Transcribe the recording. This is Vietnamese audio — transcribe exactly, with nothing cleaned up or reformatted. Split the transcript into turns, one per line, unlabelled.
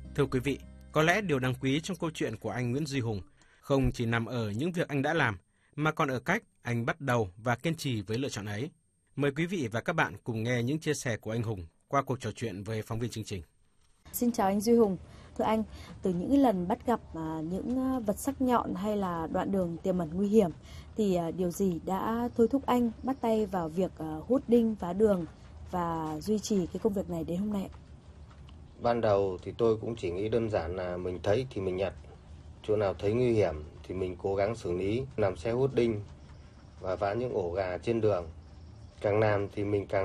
Thưa quý vị, có lẽ điều đáng quý trong câu chuyện của anh Nguyễn Duy Hùng không chỉ nằm ở những việc anh đã làm, mà còn ở cách anh bắt đầu và kiên trì với lựa chọn ấy. Mời quý vị và các bạn cùng nghe những chia sẻ của anh Hùng qua cuộc trò chuyện với phóng viên chương trình.
Xin chào anh Duy Hùng. Thưa anh, từ những lần bắt gặp những vật sắc nhọn hay là đoạn đường tiềm ẩn nguy hiểm, thì điều gì đã thôi thúc anh bắt tay vào việc hút đinh phá đường và duy trì cái công việc này đến hôm nay?
Ban đầu thì tôi cũng chỉ nghĩ đơn giản là mình thấy thì mình nhặt, chỗ nào thấy nguy hiểm thì mình cố gắng xử lý, làm xe hút đinh và phá những ổ gà trên đường. Càng làm thì mình càng